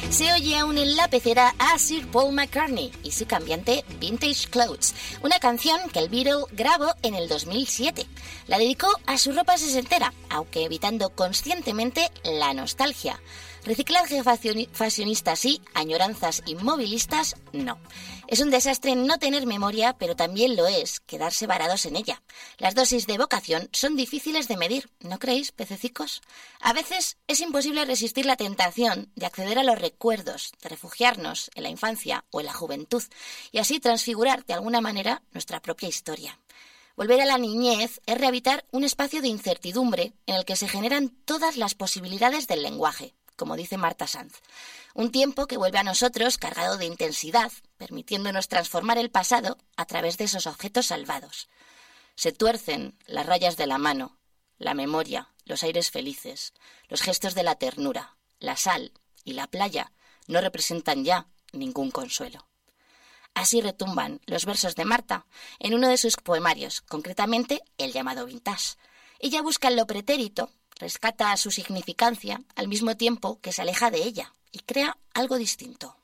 Se oye aún en la pecera a Sir Paul McCartney y su cambiante Vintage Clothes, una canción que el Beatle grabó en el 2007. La dedicó a su ropa sesentera, aunque evitando conscientemente la nostalgia. Reciclaje fashionista sí, añoranzas inmovilistas no. Es un desastre no tener memoria, pero también lo es quedarse varados en ella. Las dosis de evocación son difíciles de medir, ¿no creéis, pececicos? A veces es imposible resistir la tentación de acceder a los recuerdos, de refugiarnos en la infancia o en la juventud, y así transfigurar de alguna manera nuestra propia historia. Volver a la niñez es rehabitar un espacio de incertidumbre en el que se generan todas las posibilidades del lenguaje, como dice Marta Sanz. Un tiempo que vuelve a nosotros cargado de intensidad, permitiéndonos transformar el pasado a través de esos objetos salvados. Se tuercen las rayas de la mano, la memoria, los aires felices, los gestos de la ternura, la sal y la playa no representan ya ningún consuelo. Así retumban los versos de Marta en uno de sus poemarios, concretamente el llamado Vintage. Ella busca en lo pretérito, rescata su significancia al mismo tiempo que se aleja de ella y crea algo distinto.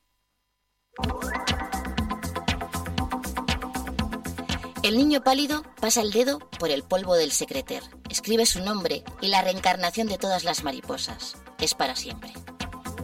El niño pálido pasa el dedo por el polvo del secreter, escribe su nombre y la reencarnación de todas las mariposas. Es para siempre.